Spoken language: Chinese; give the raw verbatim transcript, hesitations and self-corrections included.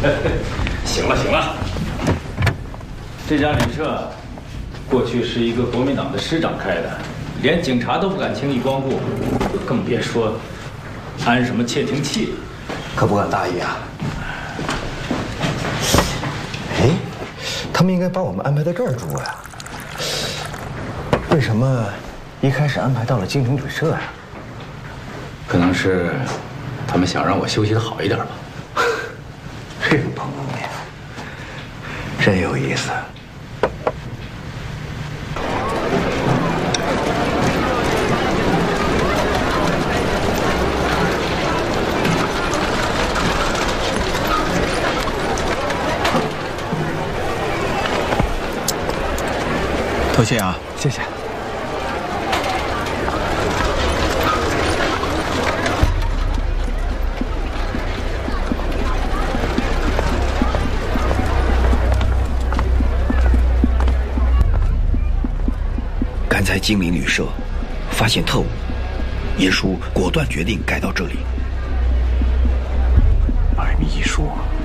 行了行了，这家旅社过去是一个国民党的师长开的，连警察都不敢轻易光顾，更别说安什么窃听器了。 可不敢大意啊！哎，他们应该把我们安排在这儿住呀？为什么一开始安排到了京城旅社呀？ 可能是他们想让我休息的好一点吧。 这个朋友呀，真有意思。 多谢啊， 谢谢。 赶在精明旅社发现特务，叶叔果断决定改到这里。 保密一说。